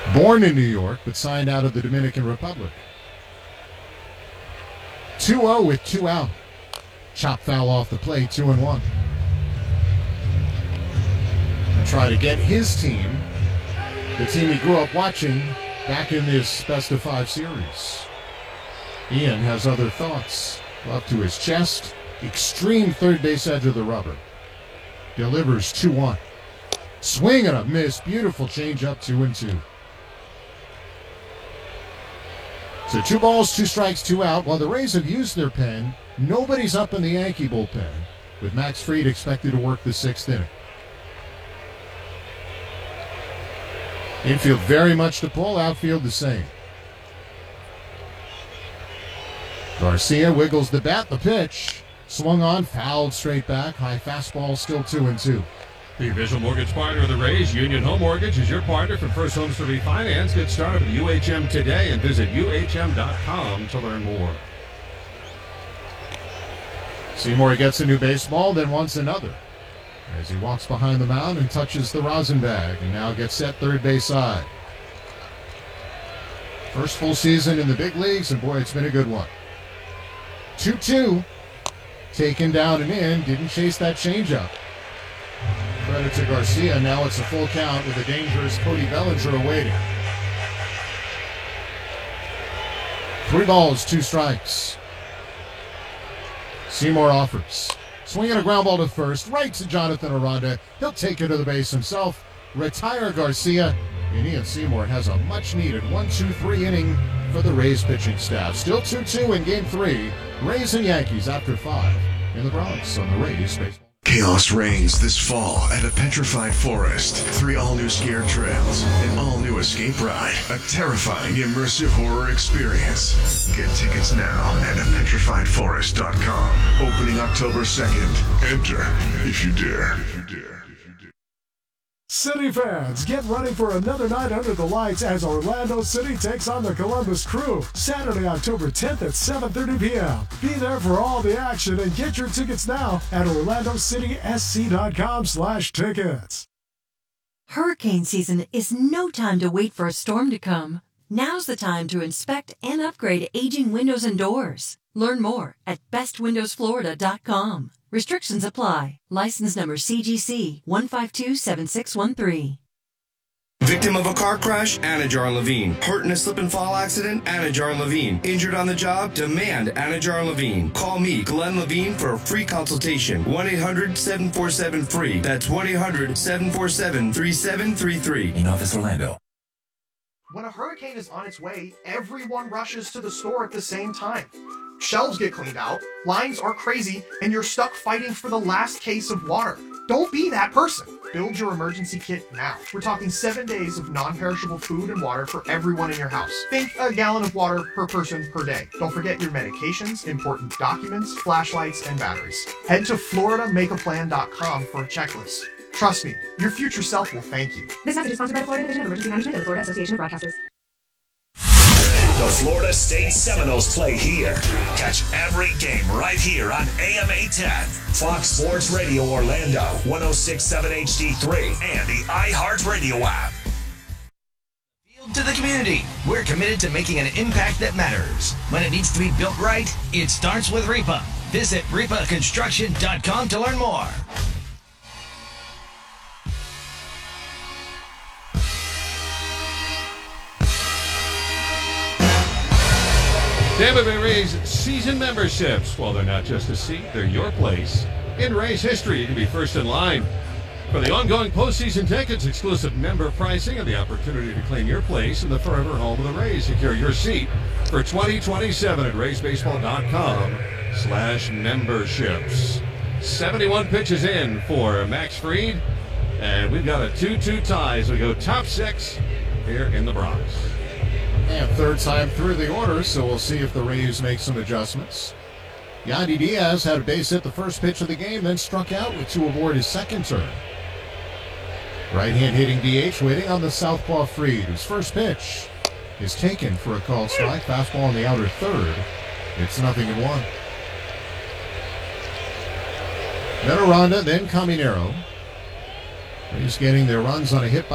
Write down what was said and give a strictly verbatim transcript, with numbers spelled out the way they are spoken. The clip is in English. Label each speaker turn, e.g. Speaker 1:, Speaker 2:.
Speaker 1: Born in New York, but signed out of the Dominican Republic. two oh with two out. Chop foul off the plate, two and one. And try to get his team, the team he grew up watching, back in this best of five series. Ian has other thoughts. Up to his chest, extreme third base edge of the rubber. Delivers two one. Swing and a miss. Beautiful changeup, two and two. So two balls, two strikes, two out. While the Rays have used their pen, nobody's up in the Yankee bullpen, with Max Fried expected to work the sixth inning. Infield very much to pull, outfield the same. Garcia wiggles the bat, the pitch. Swung on, fouled straight back. High fastball, still two and two.
Speaker 2: The official mortgage partner of the Rays, Union Home Mortgage, is your partner for first homes to refinance. Get started with U H M today and visit U H M dot com to learn more.
Speaker 1: Seymour gets a new baseball, then wants another, as he walks behind the mound and touches the rosin bag, and now gets set third base side. First full season in the big leagues, and boy, it's been a good one. two two. Taken down and in. Didn't chase that changeup. Credit to Garcia. Now it's a full count with a dangerous Cody Bellinger awaiting. Three balls, two strikes. Seymour offers. Swinging a ground ball to first. Right to Jonathan Aranda. He'll take it to the base himself. Retire Garcia. And Ian Seymour has a much-needed one two three inning for the Rays pitching staff. Still two two in Game three. Rays and Yankees after five in the Bronx on the Rays Baseball.
Speaker 3: Chaos reigns this fall at a petrified forest. Three all-new scared trails, an all-new escape ride, a terrifying immersive horror experience. Get tickets now at petrified forest dot com. Opening October second. Enter if you dare. If you dare.
Speaker 4: City fans, get ready for another night under the lights as Orlando City takes on the Columbus Crew. Saturday, October tenth at seven thirty p.m. Be there for all the action and get your tickets now at orlando city s c dot com slash tickets.
Speaker 5: Hurricane season is no time to wait for a storm to come. Now's the time to inspect and upgrade aging windows and doors. Learn more at best windows florida dot com. Restrictions apply. License number C G C one five two seven six one three.
Speaker 6: Victim of a car crash? Anajar Levine. Hurt in a slip and fall accident? Anajar Levine. Injured on the job? Demand Anajar Levine. Call me, Glenn Levine, for a free consultation. one eight hundred seven four seven free. That's one eight hundred seven four seven three seven three three.
Speaker 7: In Office Orlando.
Speaker 8: When a hurricane is on its way, everyone rushes to the store at the same time. Shelves get cleaned out, lines are crazy, and you're stuck fighting for the last case of water. Don't be that person. Build your emergency kit now. We're talking seven days of non-perishable food and water for everyone in your house. Think a gallon of water per person per day. Don't forget your medications, important documents, flashlights, and batteries. Head to florida make a plan dot com for a checklist. Trust me, your future self will thank you.
Speaker 9: This message is sponsored by the Florida Division of Emergency Management and the Florida Association of Broadcasters.
Speaker 7: The Florida State Seminoles play here. Catch every game right here on A M eight ten, Fox Sports Radio Orlando, one oh six point seven H D three, and the iHeartRadio app.
Speaker 10: To the community, we're committed to making an impact that matters. When it needs to be built right, it starts with REPA. Visit repa construction dot com to learn more.
Speaker 2: Tampa Bay Rays season memberships. Well, they're not just a seat, they're your place. In Rays history, you can be first in line. For the ongoing postseason tickets, exclusive member pricing, and the opportunity to claim your place in the forever home of the Rays. Secure your seat for twenty twenty-seven at rays baseball dot com slash memberships. seventy-one pitches in for Max Fried, and we've got a two two tie as we go top six here in the Bronx.
Speaker 1: And third time through the order, so we'll see if the Rays make some adjustments. Yandy Diaz had a base hit the first pitch of the game, then struck out with two aboard his second turn. Right-hand hitting D H waiting on the southpaw Fried, whose first pitch is taken for a called strike. Fastball on the outer third. It's nothing in one. Then Aranda, then Caminero. Rays getting their runs on a hit by